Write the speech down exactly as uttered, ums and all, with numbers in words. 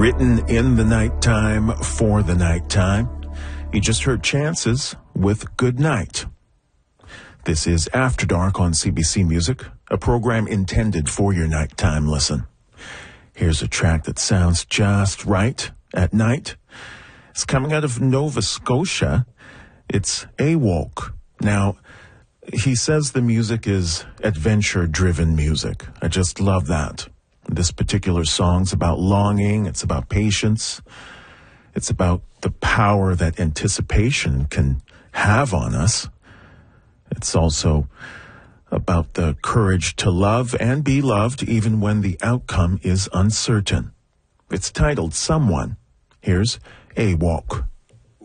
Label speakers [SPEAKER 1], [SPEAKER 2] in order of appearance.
[SPEAKER 1] Written in the nighttime for the nighttime. You just heard Chances with Good Night. This is After Dark on C B C Music, a program intended for your nighttime listen. Here's a track that sounds just right at night. It's coming out of Nova Scotia. It's AWOLK. Now, he says the music is adventure-driven music. I just love that. This particular song's about longing. It's about patience. It's about the power that anticipation can have on us. It's also about the courage to love and be loved even when the outcome is uncertain. It's titled Someone. Here's AWOLK.